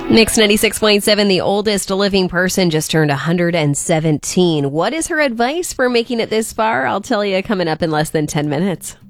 Mix 96.7, the oldest living person just turned 117. What is her advice for making it this far? I'll tell you coming up in less than 10 minutes.